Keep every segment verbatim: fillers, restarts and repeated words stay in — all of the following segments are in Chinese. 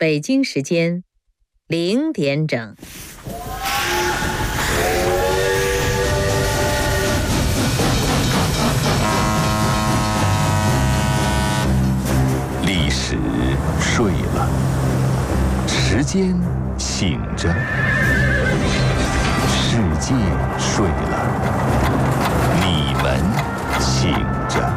北京时间零点整。 历史睡了，时间醒着，世界睡了，你们醒着。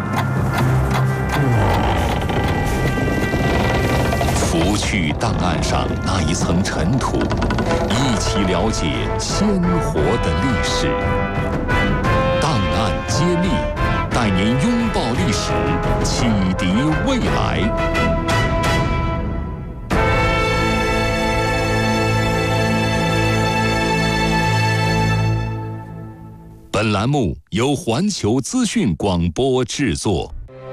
拂去档案上那一层尘土，一起了解鲜活的历史。档案揭秘，带您拥抱历史，启迪未来。本栏目由环球资讯广播制作。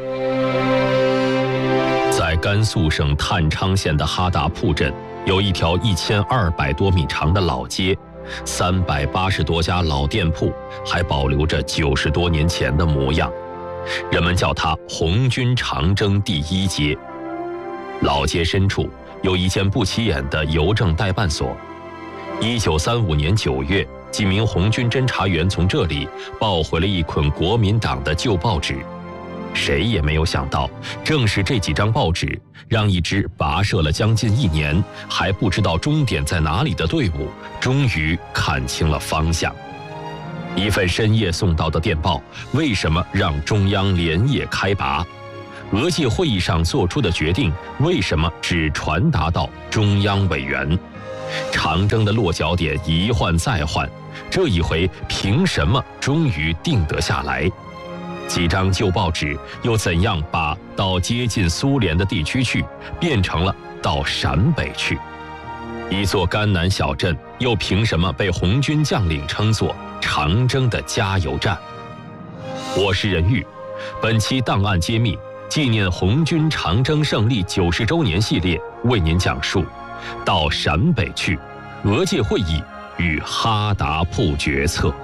在甘肃省探昌县的哈达铺镇，有一条一千二百多米长的老街，三百八十多家老店铺，还保留着九十多年前的模样。人们叫它红军长征第一街。老街深处有一间不起眼的邮政代办所。一九三五年九月，几名红军侦察员从这里抱回了一捆国民党的旧报纸。谁也没有想到，正是这几张报纸，让一支跋涉了将近一年，还不知道终点在哪里的队伍，终于看清了方向。一份深夜送到的电报，为什么让中央连夜开拔？俄界会议上做出的决定，为什么只传达到中央委员？长征的落脚点一换再换，这一回凭什么终于定得下来？几张旧报纸又怎样把到接近苏联的地区去变成了到陕北去？一座甘南小镇又凭什么被红军将领称作长征的加油站？我是任玉，本期档案揭秘纪念红军长征胜利九十周年系列，为您讲述到陕北去，俄界会议与哈达铺决策。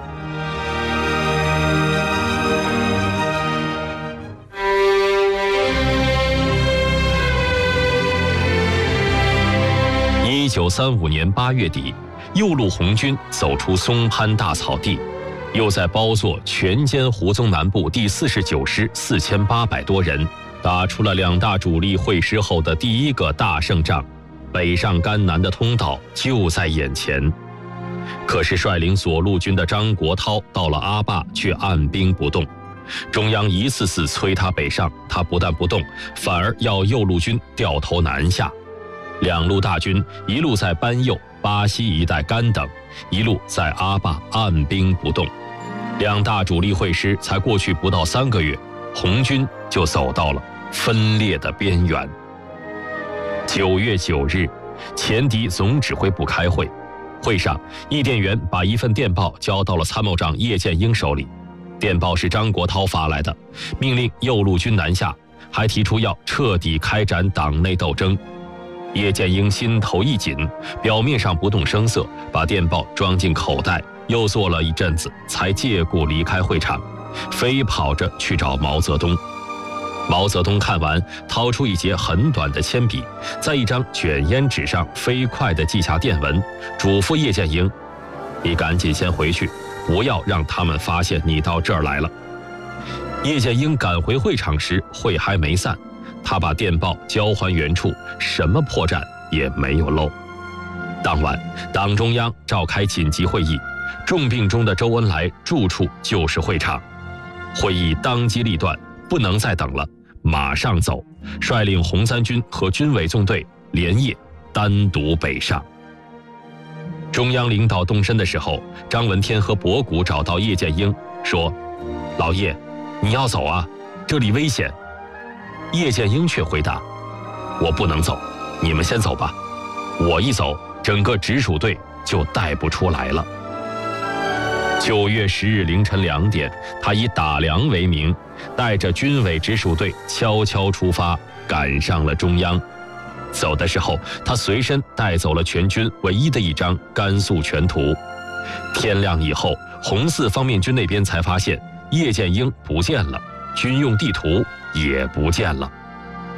一九三五年八月底，右路红军走出松潘大草地，又在包座全歼胡宗南部第四十九师四千八百多人，打出了两大主力会师后的第一个大胜仗。北上甘南的通道就在眼前。可是率领左路军的张国焘到了阿坝却按兵不动，中央一次次催他北上，他不但不动，反而要右路军掉头南下。两路大军一路在班右、巴西一带干等，一路在阿坝按兵不动。两大主力会师才过去不到三个月，红军就走到了分裂的边缘。九月九日，前敌总指挥部开会，会上译电员把一份电报交到了参谋长叶剑英手里。电报是张国焘发来的，命令右路军南下，还提出要彻底开展党内斗争。叶剑英心头一紧，表面上不动声色，把电报装进口袋，又坐了一阵子，才借故离开会场，飞跑着去找毛泽东。毛泽东看完，掏出一截很短的铅笔，在一张卷烟纸上飞快地记下电文，嘱咐叶剑英：“你赶紧先回去，不要让他们发现你到这儿来了。”叶剑英赶回会场时，会还没散，他把电报交还原处，什么破绽也没有漏。当晚，党中央召开紧急会议，重病中的周恩来住处就是会场。会议当机立断，不能再等了，马上走，率领红三军和军委纵队连夜单独北上。中央领导动身的时候，张闻天和博古找到叶剑英，说：“老叶，你要走啊，这里危险。”叶剑英却回答：“我不能走，你们先走吧，我一走，整个直属队就带不出来了。”九月十日凌晨两点，他以打粮为名，带着军委直属队悄悄出发，赶上了中央。走的时候，他随身带走了全军唯一的一张甘肃全图。天亮以后，红四方面军那边才发现叶剑英不见了，军用地图也不见了。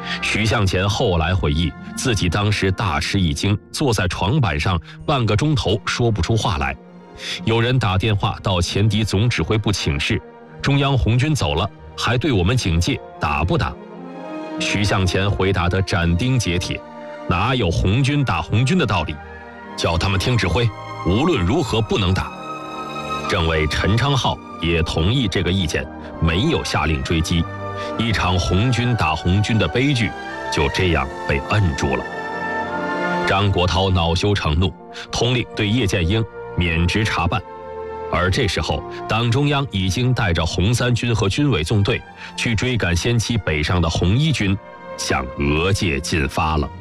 徐向前后来回忆，自己当时大吃一惊，坐在床板上半个钟头说不出话来。有人打电话到前敌总指挥部请示，中央红军走了，还对我们警戒，打不打？徐向前回答得斩钉截铁，哪有红军打红军的道理，叫他们听指挥，无论如何不能打。政委陈昌浩也同意这个意见，没有下令追击，一场红军打红军的悲剧就这样被摁住了。张国焘恼羞成怒，通令对叶剑英免职查办。而这时候，党中央已经带着红三军和军委纵队去追赶先期北上的红一军，向俄界进发了。